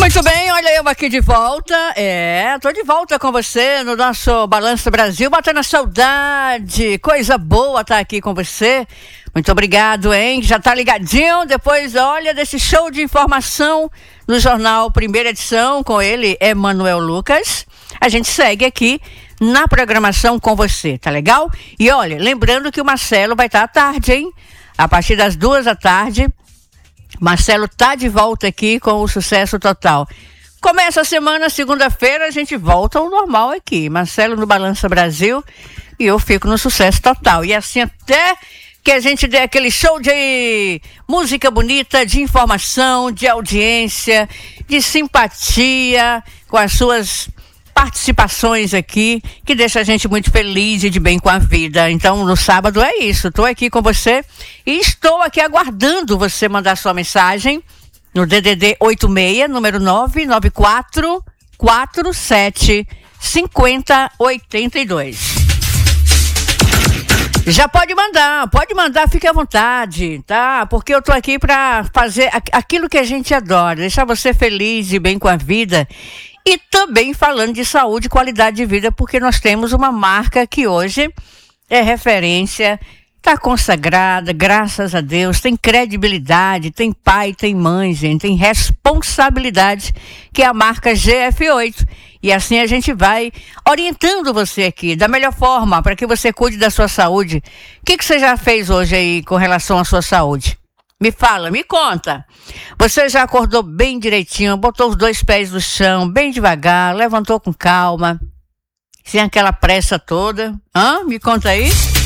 Muito bem, olha eu aqui de volta. Tô de volta com você no nosso Balanço Brasil, batendo a saudade. Coisa boa estar aqui com você. Muito obrigado, hein? Já tá ligadinho? Depois, olha, desse show de informação no jornal Primeira Edição, com ele, Emanuel Lucas. A gente segue aqui na programação com você, tá legal? E olha, lembrando que o Marcelo vai estar à tarde, hein? A partir das 2h, Marcelo tá de volta aqui com o Sucesso Total. Começa a semana, segunda-feira, a gente volta ao normal aqui. Marcelo no Balança Brasil e eu fico no Sucesso Total. E assim até que a gente dê aquele show de música bonita, de informação, de audiência, de simpatia, com as suas participações aqui, que deixa a gente muito feliz e de bem com a vida. Então, no sábado é isso. Estou aqui com você e estou aqui aguardando você mandar sua mensagem no DDD 86, número 994 47 50 82. Já pode mandar, fique à vontade, tá? Porque eu tô aqui para fazer aquilo que a gente adora, deixar você feliz e bem com a vida. E também falando de saúde e qualidade de vida, porque nós temos uma marca que hoje é referência, está consagrada, graças a Deus, tem credibilidade, tem pai, tem mãe, gente, tem responsabilidade, que é a marca GF8. E assim a gente vai orientando você aqui da melhor forma para que você cuide da sua saúde. O que você já fez hoje aí com relação à sua saúde? Me fala, me conta. Você já acordou bem direitinho, botou os 2 pés no chão, bem devagar, levantou com calma, sem aquela pressa toda? Me conta aí.